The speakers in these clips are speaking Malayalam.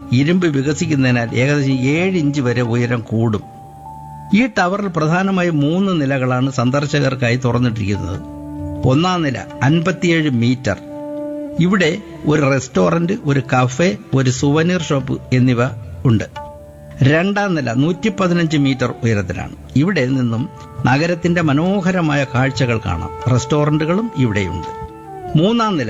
ഇരുമ്പ് വികസിക്കുന്നതിനാൽ ഏകദേശം 7 ഇഞ്ച് വരെ ഉയരം കൂടും. ഈ ടവറിൽ പ്രധാനമായും 3 നിലകളാണ് സന്ദർശകർക്കായി തുറന്നിട്ടിരിക്കുന്നത്. 1-ാം നില 57 മീറ്റർ. ഇവിടെ ഒരു റെസ്റ്റോറന്റ്, ഒരു കഫേ, ഒരു സുവനീർ ഷോപ്പ് എന്നിവ ഉണ്ട്. 2-ാം നില 115 മീറ്റർ ഉയരത്തിലാണ്. ഇവിടെ നിന്നും നഗരത്തിന്റെ മനോഹരമായ കാഴ്ചകൾ കാണാം. റെസ്റ്റോറന്റുകളും ഇവിടെയുണ്ട്. 3-ാം നില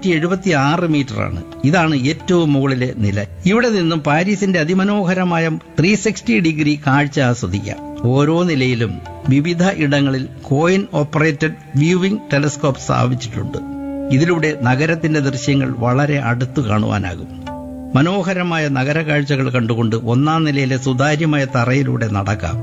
276 മീറ്ററാണ്. ഇതാണ് ഏറ്റവും മുകളിലെ നില. ഇവിടെ നിന്നും പാരീസിന്റെ അതിമനോഹരമായ 360 ഡിഗ്രി കാഴ്ച ആസ്വദിക്കാം. ഓരോ നിലയിലും വിവിധ ഇടങ്ങളിൽ കോയിൻ ഓപ്പറേറ്റഡ് വ്യൂവിംഗ് ടെലസ്കോപ്പ് സ്ഥാപിച്ചിട്ടുണ്ട്. ഇതിലൂടെ നഗരത്തിന്റെ ദൃശ്യങ്ങൾ വളരെ അടുത്തു കാണുവാനാകും. മനോഹരമായ നഗര കാഴ്ചകൾ കണ്ടുകൊണ്ട് 1-ാം നിലയിലെ സുതാര്യമായ തറയിലൂടെ നടക്കാം.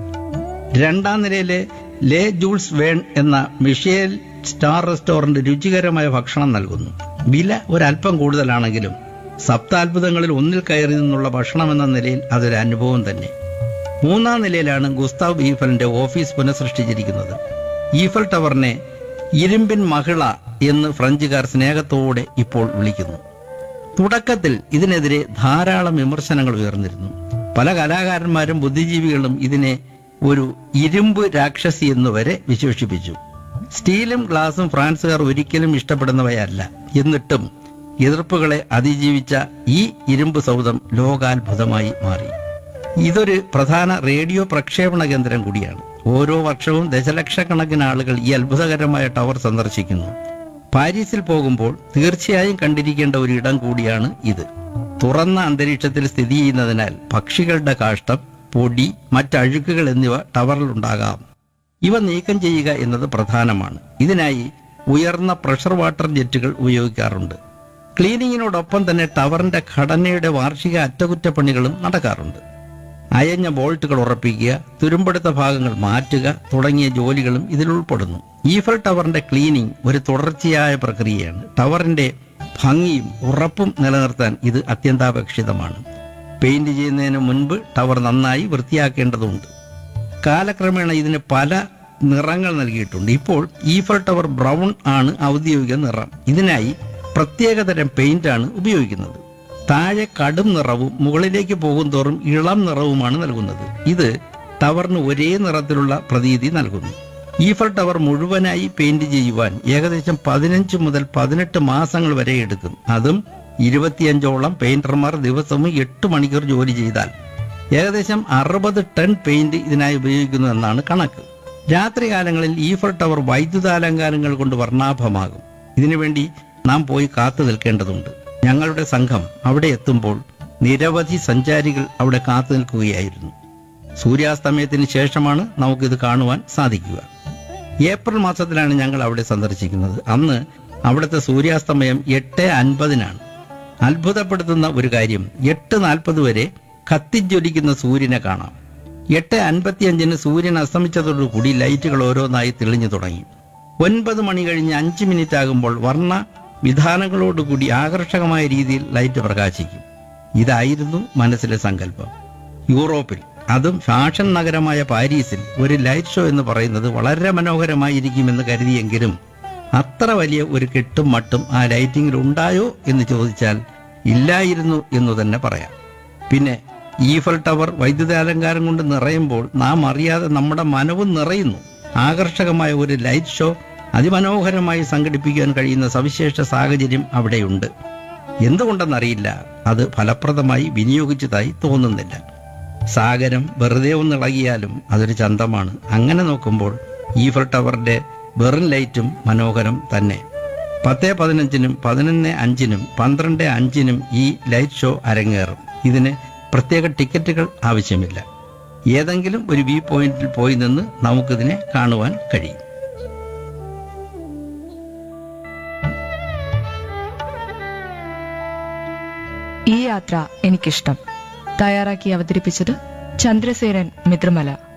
2-ാം നിലയിലെ ലേ ജൂൾസ് വേൺ എന്ന മിഷേൽ സ്റ്റാർ റെസ്റ്റോറന്റ് രുചികരമായ ഭക്ഷണം നൽകുന്നു. വില ഒരല്പം കൂടുതലാണെങ്കിലും സപ്താത്ഭുതങ്ങളിൽ ഒന്നിൽ കയറി നിന്നുള്ള ഭക്ഷണം എന്ന നിലയിൽ അതൊരു അനുഭവം തന്നെ. 3-ാം നിലയിലാണ് ഗുസ്താവ് ഈഫലിന്റെ ഓഫീസ് പുനഃസൃഷ്ടിച്ചിരിക്കുന്നത്. ഈഫൽ ടവറിനെ ഇരുമ്പിൻ മഹിള എന്ന് ഫ്രഞ്ചുകാർ സ്നേഹത്തോടെ ഇപ്പോൾ വിളിക്കുന്നു. തുടക്കത്തിൽ ഇതിനെതിരെ ധാരാളം വിമർശനങ്ങൾ ഉയർന്നിരുന്നു. പല കലാകാരന്മാരും ബുദ്ധിജീവികളും ഇതിനെ ഒരു ഇരുമ്പ് രാക്ഷസി എന്നുവരെ വിശേഷിപ്പിച്ചു. സ്റ്റീലും ഗ്ലാസും ഫ്രാൻസുകാർ ഒരിക്കലും ഇഷ്ടപ്പെടുന്നവയല്ല. എന്നിട്ടും എതിർപ്പുകളെ അതിജീവിച്ച ഈ ഇരുമ്പ് സൗധം ലോകാത്ഭുതമായി മാറി. ഇതൊരു പ്രധാന റേഡിയോ പ്രക്ഷേപണ കേന്ദ്രം കൂടിയാണ്. ഓരോ വർഷവും ദശലക്ഷക്കണക്കിന് ആളുകൾ ഈ അത്ഭുതകരമായ ടവർ സന്ദർശിക്കുന്നു. പാരീസിൽ പോകുമ്പോൾ തീർച്ചയായും കണ്ടിരിക്കേണ്ട ഒരു ഇടം കൂടിയാണ് ഇത്. തുറന്ന അന്തരീക്ഷത്തിൽ സ്ഥിതി ചെയ്യുന്നതിനാൽ പക്ഷികളുടെ കാഷ്ടം, പൊടി, മറ്റഴുക്കുകൾ എന്നിവ ടവറിലുണ്ടാകാം. ഇവ നീക്കം ചെയ്യുക എന്നത് പ്രധാനമാണ്. ഇതിനായി ഉയർന്ന പ്രഷർ വാട്ടർ ജെറ്റുകൾ ഉപയോഗിക്കാറുണ്ട്. ക്ലീനിങ്ങിനോടൊപ്പം തന്നെ ടവറിന്റെ ഘടനയുടെ വാർഷിക അറ്റകുറ്റപ്പണികളും നടക്കാറുണ്ട്. അയഞ്ഞ ബോൾട്ടുകൾ ഉറപ്പിക്കുക, തുരുമ്പെടുത്ത ഭാഗങ്ങൾ മാറ്റുക തുടങ്ങിയ ജോലികളും ഇതിൽ ഉൾപ്പെടുന്നു. ഈഫൽ ടവറിന്റെ ക്ലീനിംഗ് ഒരു തുടർച്ചയായ പ്രക്രിയയാണ്. ടവറിന്റെ ഭംഗിയും ഉറപ്പും നിലനിർത്താൻ ഇത് അത്യന്താപേക്ഷിതമാണ്. പെയിന്റ് ചെയ്യുന്നതിന് മുൻപ് ടവർ നന്നായി വൃത്തിയാക്കേണ്ടതുണ്ട്. കാലക്രമേണ ഇതിന് പല നിറങ്ങൾ നൽകിയിട്ടുണ്ട്. ഇപ്പോൾ ഈഫൽ ടവർ ബ്രൗൺ ആണ് ഔദ്യോഗിക നിറം. ഇതിനായി പ്രത്യേകതരം പെയിന്റാണ് ഉപയോഗിക്കുന്നത്. താഴെ കടും നിറവും മുകളിലേക്ക് പോകും തോറും ഇളം നിറവുമാണ് നൽകുന്നത്. ഇത് ടവറിന് ഒരേ നിറത്തിലുള്ള പ്രതീതി നൽകുന്നു. ഈഫൽ ടവർ മുഴുവനായി പെയിന്റ് ചെയ്യുവാൻ ഏകദേശം 15 മുതൽ 18 മാസങ്ങൾ വരെ എടുക്കും. അതും 25ഓളം പെയിന്റർമാർ ദിവസവും 8 മണിക്കൂർ ജോലി ചെയ്താൽ ഏകദേശം 60 ടൺ പെയിന്റ് ഇതിനായി ഉപയോഗിക്കുന്നു എന്നാണ് കണക്ക്. രാത്രികാലങ്ങളിൽ ഈഫൽ ടവർ വൈദ്യുതാലങ്കാരങ്ങൾ കൊണ്ട് വർണ്ണാഭമാകും. ഇതിനുവേണ്ടി നാം പോയി കാത്തു നിൽക്കേണ്ടതുണ്ട്. ഞങ്ങളുടെ സംഘം അവിടെ എത്തുമ്പോൾ നിരവധി സഞ്ചാരികൾ അവിടെ കാത്തു നിൽക്കുകയായിരുന്നു. സൂര്യാസ്തമയത്തിന് ശേഷമാണ് നമുക്കിത് കാണുവാൻ സാധിക്കുക. ഏപ്രിൽ മാസത്തിലാണ് ഞങ്ങൾ അവിടെ സന്ദർശിക്കുന്നത്. അന്ന് അവിടുത്തെ സൂര്യാസ്തമയം 8:50 അത്ഭുതപ്പെടുത്തുന്ന ഒരു കാര്യം, 8:40 വരെ കത്തിജ്വലിക്കുന്ന സൂര്യനെ കാണാം. 8:55 സൂര്യൻ അസ്തമിച്ചതോടുകൂടി ലൈറ്റുകൾ ഓരോന്നായി തെളിഞ്ഞു തുടങ്ങി. 9 മണി കഴിഞ്ഞ് 5 മിനിറ്റ് ആകുമ്പോൾ വർണ്ണ വിധാനങ്ങളോടുകൂടി ആകർഷകമായ രീതിയിൽ ലൈറ്റ് പ്രകാശിക്കും. ഇതായിരുന്നു മനസ്സിലെ സങ്കല്പം. യൂറോപ്പിൽ, അതും ഫാഷൻ നഗരമായ പാരീസിൽ ഒരു ലൈറ്റ് ഷോ എന്ന് പറയുന്നത് വളരെ മനോഹരമായിരിക്കുമെന്ന് കരുതിയെങ്കിലും അത്ര വലിയ ഒരു കെട്ടും മട്ടും ആ ലൈറ്റിങ്ങിൽ ഉണ്ടായോ എന്ന് ചോദിച്ചാൽ ഇല്ലായിരുന്നു എന്നു തന്നെ പറയാം. പിന്നെ ഈഫൽ ടവർ വൈദ്യുതാലങ്കാരം കൊണ്ട് നിറയുമ്പോൾ നാം അറിയാതെ നമ്മുടെ മനവും നിറയുന്നു. ആകർഷകമായ ഒരു ലൈറ്റ് ഷോ അതിമനോഹരമായി സംഘടിപ്പിക്കാൻ കഴിയുന്ന സവിശേഷ സാഹചര്യം അവിടെയുണ്ട്. എന്തുകൊണ്ടെന്നറിയില്ല, അത് ഫലപ്രദമായി വിനിയോഗിച്ചതായി തോന്നുന്നില്ല. സാഗരം വെറുതെ ഒന്നിളകിയാലും അതൊരു ചന്തമാണ്. അങ്ങനെ നോക്കുമ്പോൾ ഈഫൽ ടവറിന്റെ ബെറിൻ ലൈറ്റും മനോഹരം തന്നെ. 10:15, 11:05, 12:05 ഈ ലൈറ്റ് ഷോ അരങ്ങേറും. ഇതിന് പ്രത്യേക ടിക്കറ്റുകൾ ആവശ്യമില്ല. ഏതെങ്കിലും ഒരു വ്യൂ പോയിന്റിൽ പോയി നിന്ന് നമുക്കിതിനെ കാണുവാൻ കഴിയും. ഈ യാത്ര എനിക്കിഷ്ടം. തയ്യാറാക്കി അവതരിപ്പിച്ചത് ചന്ദ്രസേനൻ മിത്രമല.